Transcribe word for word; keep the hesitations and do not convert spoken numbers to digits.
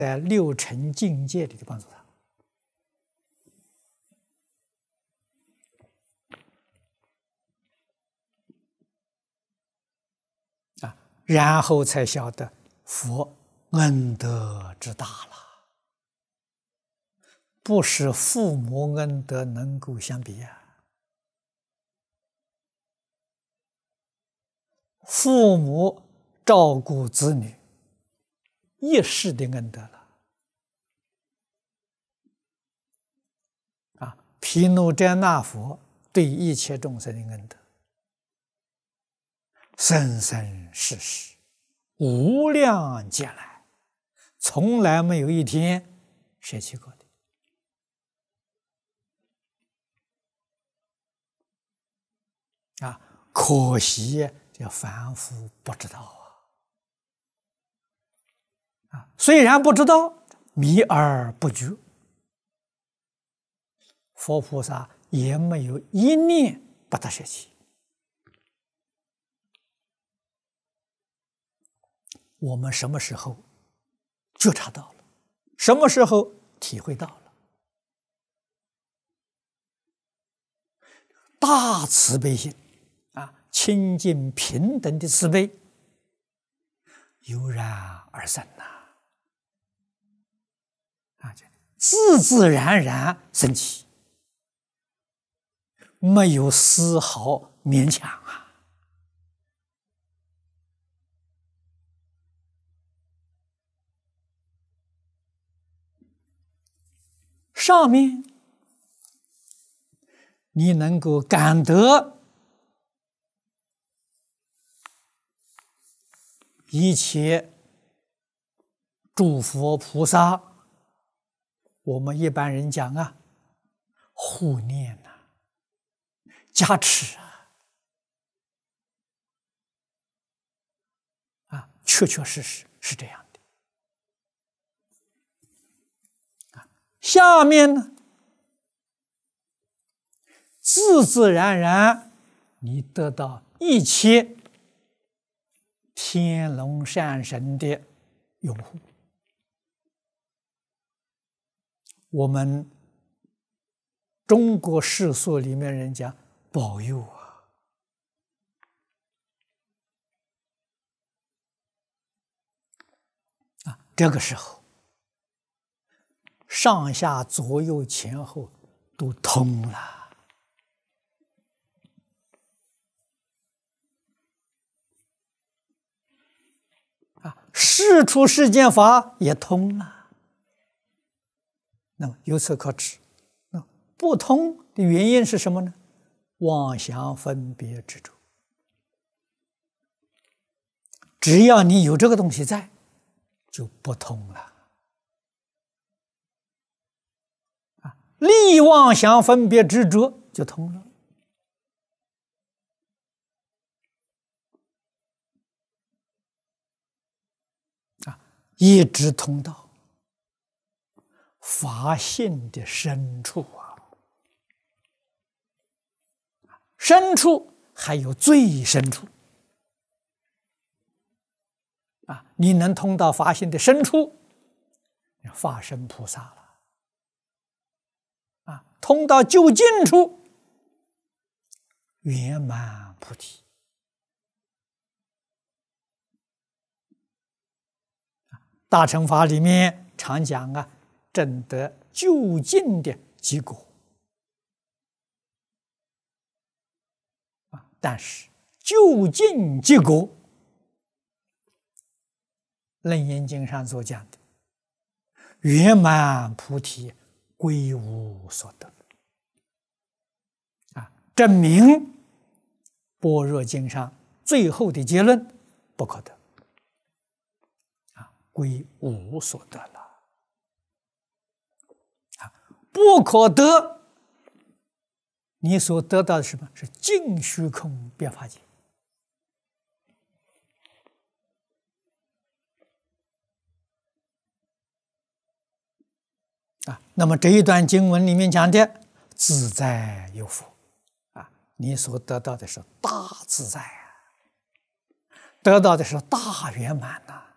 在六尘境界里的帮助他啊，然后才晓得佛恩德之大了，不是父母恩德能够相比呀、啊。父母照顾子女，一世的恩德了啊！毗卢遮那佛对一切众生的恩德，生生世世无量劫来，从来没有一天舍弃过的啊！可惜这凡夫不知道啊！啊，虽然不知道，迷而不觉，佛菩萨也没有一念把它舍弃。我们什么时候觉察到了？什么时候体会到了？大慈悲心啊，清净平等的慈悲油然而生呐！啊，自自然然升起，没有丝毫勉强啊！上面你能够感得一切诸佛菩萨，我们一般人讲啊，护念呐、啊，加持啊，啊，确确实实是这样的。啊，下面呢，自自然然你得到一切天龙善神的拥护。我们中国世俗里面人讲保佑啊，啊，这个时候上下左右前后都通了。啊，事出世间法也通了。那么由此可知，那不通的原因是什么呢？妄想分别执着。只要你有这个东西在，就不通了。啊，立妄想分别执着就通了。啊，一直通到法性的深处啊，深处还有最深处啊！你能通到法性的深处，法身菩萨了啊！通到究竟处，圆满菩提。大乘法里面常讲啊，证得究竟的结果啊，但是究竟结果，楞严经上所讲的圆满菩提归无所得啊，证明般若经上最后的结论不可得啊，归无所得了。不可得，你所得到的是什么？是尽虚空变法界啊。那么这一段经文里面讲的自在有佛啊，你所得到的是大自在啊，得到的是大圆满呐、啊。